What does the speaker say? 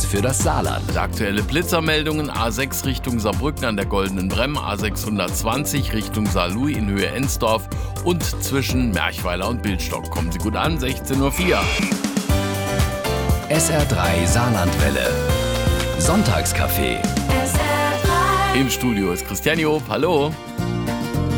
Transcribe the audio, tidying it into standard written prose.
für das Saarland. Aktuelle Blitzermeldungen: A6 Richtung Saarbrücken an der Goldenen Bremm, A620 Richtung Saarlouis in Höhe Ensdorf und zwischen Merchweiler und Bildstock. Kommen Sie gut an, 16:04 Uhr. SR3 Saarlandwelle. Sonntagscafé. SR3. Im Studio ist Christian Job. Hallo.